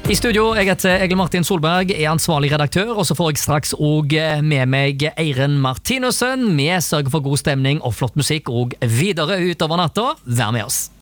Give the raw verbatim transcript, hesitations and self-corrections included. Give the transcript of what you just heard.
I studio, jeg heter Egil Martin Solberg, er ansvarlig redaktør, og så får jeg straks også med meg Eiren Martinussen. Vi sørger for god stemning og flott musikk og videre utover natta. Vær med oss.